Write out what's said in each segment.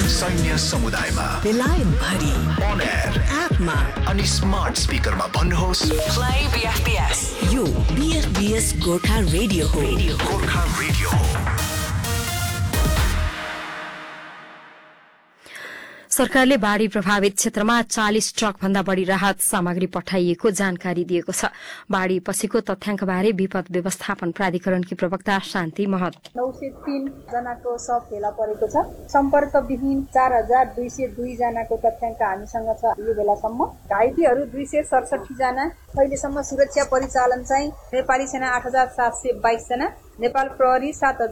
सैन्य समुदायमा, बेलायत भरि, on air, एपमा अनि स्मार्ट स्पिकरमा भन्नुहोस् Play BFBS. यो BFBS गोर्खा रेडियो हो। गोर्खा रेडियो हो। सरकारले बाढ़ी प्रभावित क्षेत्रमा 40 ट्रक भन्दा बढ़ी राहत सामग्री पठाइएको जानकारी दिएको छ। बाढ़ी पछिको तथ्याङ्कबारे विपद व्यवस्थापन प्राधिकरणकी प्रवक्ता शान्ति महत। 903 जनाको शव फेला परेको छ। सम्पर्कविहीन 4202 जनाको तथ्याङ्क हामीसँग छ यो बेलासम्म। घाइतेहरू 267 जना। अहिलेसम्म सुरक्षा परिचालन चाहिँ नेपाली सेना 8722 जना, नेपाल प्रहरी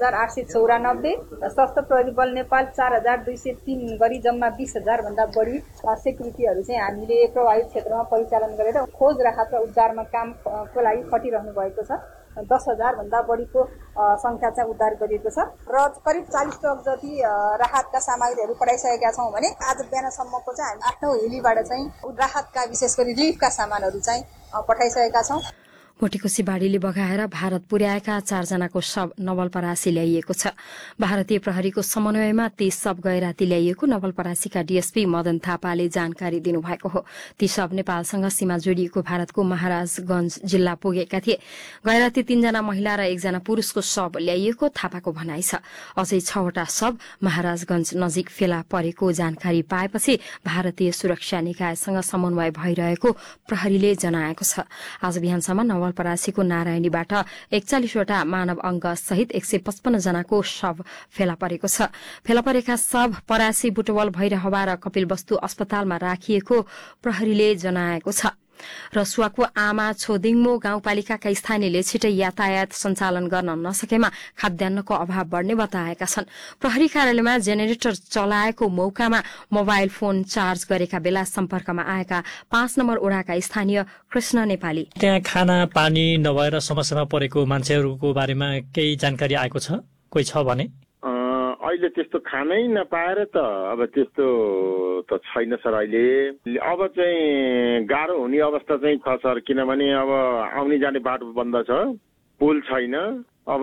7894, सशस्त्र प्रहरी बल नेपाल 4203 गरी जम्मा 20000 भन्दा बढी सेक्युरिटीहरू चाहिँ हामीले प्रभावित क्षेत्रमा परिचालन गरेर खोज राहत र उद्धारमा कामको लागि खटिरहनु भएको छ। 10,000 भन्दा बढीको संख्या चाहिँ उद्धार गरिएको छ र करिब 40 ट्रक जति राहतका सामग्रीहरू पठाइसकेका छौँ भने आज बिहानसम्मको चाहिँ हामी 8औं हेलीबाट चाहिँ राहतका विशेष गरी रिलिफका सामानहरू चाहिँ पठाइसकेका छौँ। मोटीकोशी बाढ़ीले बगाएर भारत पुर्याएका 4 जनाको शव नवलपरासी ल्याइएको छ। भारतीय प्रहरीको समन्वयमा ती शव गैराती ल्याइएको नवलपरासीका डीएसपी मदन थापाले जानकारी दिनुभएको हो। ती शव नेपालसँग सीमा जोडिएको भारतको महाराजगंज जिल्ला पुगेका थिए। गैराती 3 जना महिला र 1 जना पुरूषको शव ल्याइएको थापाको भनाइ छ। अझै 6 वटा शव महाराजगंज नजिक फेला परेको जानकारी पाएपछि भारतीय सुरक्षा निकायसँग समन्वय भइरहेको प्रहरीले जनाएको छ। आज बिहानसम्म नवलपरासीको नारायणीबाट 41 वटा मानव अंग सहित 155 जनाको शव फेला परेको छ। फेला परेका शव परासी, बुटवल, भैरहवा र कपिलवस्तु अस्पतालमा राखिएको प्रहरीले जनाएको छ। रसुवाको आमा छोदिङमो गाउँपालिकाका स्थानीयले छिटै यातायात सञ्चालन गर्न नसकेमा खाद्यान्नको अभाव बढ्ने बताएका छन्। प्रहरी कार्यालयमा जेनेरेटर चलाएको मौकामा मोबाइल फोन चार्ज गरेका बेला सम्पर्कमा आएका 5 नम्बर ओडाका स्थानीय कृष्ण नेपाली। त्यहाँ खाना पानी नभएर समस्यामा परेको मान्छेहरूको बारेमा केही जानकारी आएको छ? कोही छ भने? अहिले त्यस्तो खानै नपाएर त अब त्यस्तो त छैन सर। अहिले अब चाहिँ गाह्रो हुने अवस्था चाहिँ छ सर, किनभने अब आउने जाने बाटो बन्द छ, पुल छैन। अब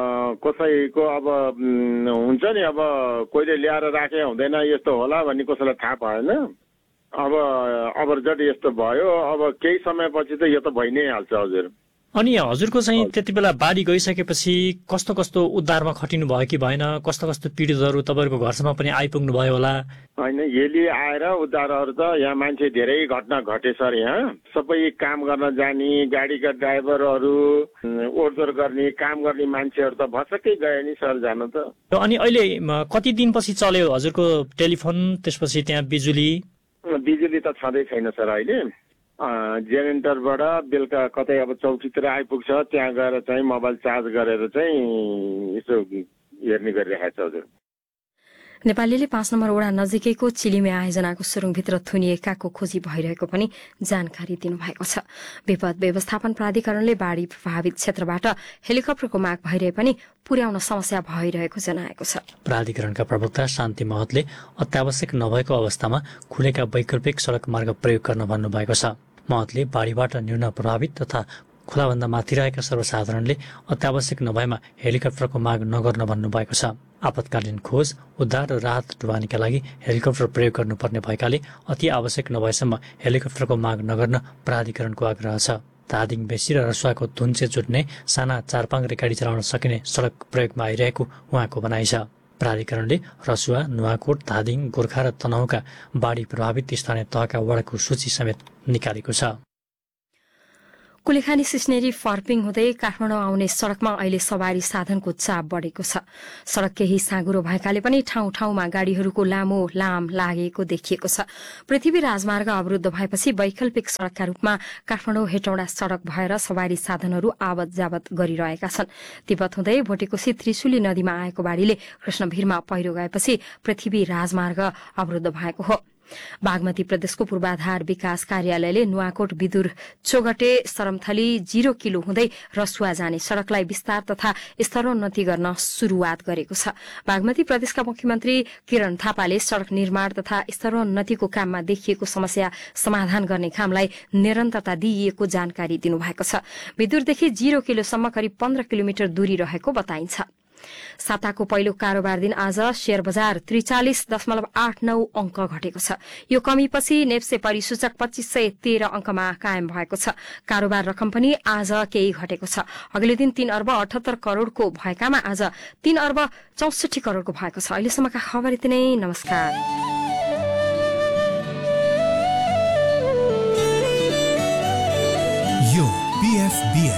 कसैको अब हुन्छ नि, अब कोहीले ल्याएर राखे हुँदैन यस्तो होला भन्ने कसैलाई थाहा भएन। अब अबरजट यस्तो भयो। अब केही समयपछि त यो त भइ नै हाल्छ हजुर। अनि हजुरको चाहिँ त्यति बेला बाढी गइसकेपछि कस्तो कस्तो उद्धारमा खटिनु भयो कि भएन? कस्तो कस्तो पीडितहरू तपाईँहरूको घरसम्म पनि आइपुग्नु भयो होला? होइन, हेली आएर उद्धारहरू त यहाँ मान्छे धेरै घटना घटे सर। यहाँ सबै काम गर्न जाने गाडीका ड्राइभरहरू, ओहोरदोहोर गर्ने काम गर्ने मान्छेहरू त भसक्कै गए नि सर जानु त। अनि अहिले कति दिनपछि चल्यो हजुरको टेलिफोन, त्यसपछि त्यहाँ बिजुली? बिजुली त छँदै छैन सर अहिले। जेनेरेटरबाट बेलुका कतै अब चौकीतिर आइपुग्छ, त्यहाँ गएर चाहिँ मोबाइल चार्ज गरेर चाहिँ यसो हेर्ने गरिरहेको छ हजुर। नेपालीले 5 नम्बर ओडा नजिकैको चिलिमे आयोजनाको सुरुङभित्र थुनिएकाको खोजी भइरहेको पनि जानकारी दिनुभएको छ। विपद व्यवस्थापन प्राधिकरणले बाढ़ी प्रभावित क्षेत्रबाट हेलिकप्टरको माग भइरहे पनि पुर्याउन समस्या भइरहेको जनाएको छ। प्राधिकरणका प्रवक्ता शान्ति महतले अत्यावश्यक नभएको अवस्थामा खुलेका वैकल्पिक सड़क मार्ग प्रयोग गर्न भन्नुभएको छ। महतले बाढ़ीबाट न्यून प्रभावित तथा खुलाभन्दा माथि रहेका सर्वसाधारणले अत्यावश्यक नभएमा हेलिकप्टरको माग नगर्न भन्नुभएको छ। आपतकालीन खोज, उद्धार र राहत ढुवानीका लागि हेलिकप्टर प्रयोग गर्नुपर्ने भएकाले अति आवश्यक नभएसम्म हेलिकप्टरको माग नगर्न प्राधिकरणको आग्रह छ। धादिङ बेसी र रसुवाको धुन्चे जुट्ने साना 4-5 गाडी चलाउन सकिने सड़क प्रयोगमा आइरहेको उहाँको भनाइ छ। प्राधिकरणले रसुवा, नुवाकोट, धादिङ, गोर्खा र तनहुँका बाढ़ी प्रभावित स्थानीय तहका वडाको सूची समेत निकालेको छ। कुलेखानी सिस्नेरी फर्पिङ हुँदै काठमाडौँ आउने सड़कमा अहिले सवारी साधनको चाप बढ़ेको छ। सड़क केही साँगुरो भएकाले पनि ठाउँ ठाउँमा गाड़ीहरूको लामो लाम लागेको देखिएको छ। पृथ्वी राजमार्ग अवरुद्ध भएपछि वैकल्पिक सड़कका रूपमा काठमाडौँ हेटौँडा सड़क भएर सवारी साधनहरू आवत जावत गरिरहेका छन्। तिब्बत हुँदै भोटेकोशी त्रिशुली नदीमा आएको बाढ़ीले कृष्णभिरमा पहिरो गएपछि पृथ्वी राजमार्ग अवरुद्ध भएको हो। बागमती प्रदेशको पूर्वाधार विकास कार्यालयले नुवाकोट विदुर चोगटे सरमथली 0 किलो हुँदै रसुवा जाने सड़कलाई विस्तार तथा स्तरोन्नति गर्न शुरूआत गरेको छ। बागमती प्रदेशका मुख्यमन्त्री किरण थापाले सड़क निर्माण तथा स्तरोन्नतिको काममा देखिएको समस्या समाधान गर्ने कामलाई निरन्तरता दिइएको जानकारी दिनुभएको छ। विदुरदेखि 0 किलोसम्म करिब 15 किलोमिटर दूरी रहेको बताइन्छ। साताको पहिलो कारोबार दिन आज शेयर बजार 43.89 अंक घटेको छ। यो कमीपछि नेप्से परिसूचक 2513 अंकमा कायम भएको छ। कारोबार रकम पनि आज केही घटेको छ। अघिल्लो दिन 3 अर्ब 78 करोड़को भएकामा आज 3 अर्ब 64 करोड़को भएको छ। अहिलेसम्मका खबर यति नै। नमस्कार। यो BFBS